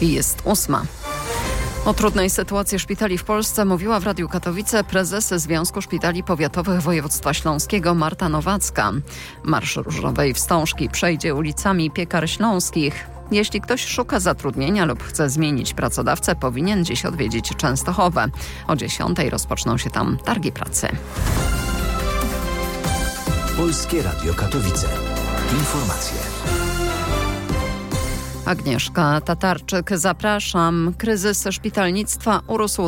Jest 8. O trudnej sytuacji szpitali w Polsce mówiła w Radiu Katowice prezes Związku Szpitali Powiatowych Województwa Śląskiego Marta Nowacka. Marsz Różowej Wstążki przejdzie ulicami Piekar Śląskich. Jeśli ktoś szuka zatrudnienia lub chce zmienić pracodawcę, powinien dziś odwiedzić Częstochowę. O 10 rozpoczną się tam targi pracy. Polskie Radio Katowice. Informacje. Agnieszka Tatarczyk, zapraszam. Kryzys szpitalnictwa urósł